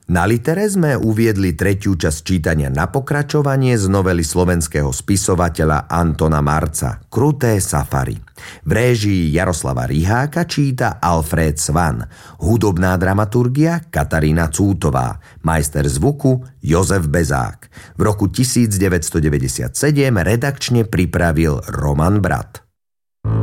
Na Litere sme uviedli tretiu časť čítania na pokračovanie z novely slovenského spisovateľa Antona Marca Kruté safari. V réžii Jaroslava Riháka číta Alfred Svan, hudobná dramaturgia Katarína Cútová, majster zvuku Jozef Bezák. V roku 1997 redakčne pripravil Roman Brat.